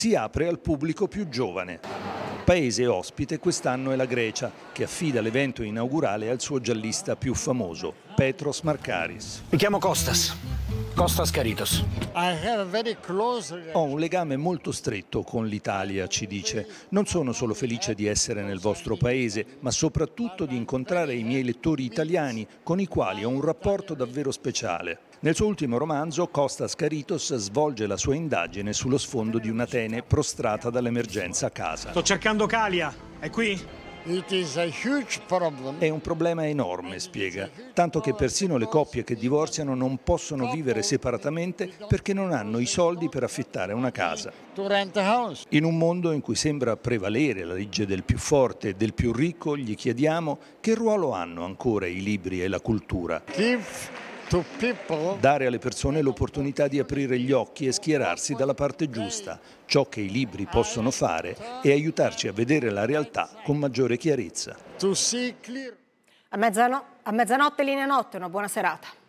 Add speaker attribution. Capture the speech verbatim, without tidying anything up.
Speaker 1: si apre al pubblico più giovane. Paese ospite quest'anno è la Grecia, che affida l'evento inaugurale al suo giallista più famoso, Petros Markaris.
Speaker 2: Mi chiamo Kostas, Kostas Karitos.
Speaker 1: Ho un legame molto stretto con l'Italia, ci dice. Non sono solo felice di essere nel vostro paese, ma soprattutto di incontrare i miei lettori italiani, con i quali ho un rapporto davvero speciale. Nel suo ultimo romanzo, Kostas Karitos svolge la sua indagine sullo sfondo di un'Atene prostrata dall'emergenza a casa.
Speaker 3: Sto cercando Kalia, è qui?
Speaker 4: It is a huge problem.
Speaker 1: È un problema enorme, spiega, tanto che persino le coppie che divorziano non possono vivere separatamente perché non hanno i soldi per affittare una casa.
Speaker 4: To rent a house.
Speaker 1: In un mondo in cui sembra prevalere la legge del più forte e del più ricco, gli chiediamo che ruolo hanno ancora i libri e la cultura.
Speaker 4: Give to people.
Speaker 1: Dare alle persone l'opportunità di aprire gli occhi e schierarsi dalla parte giusta. Ciò che i libri possono fare è aiutarci a vedere la realtà con maggiore chiarezza.
Speaker 4: To see clear.
Speaker 5: A mezzano- a mezzanotte linea notte, una buona serata.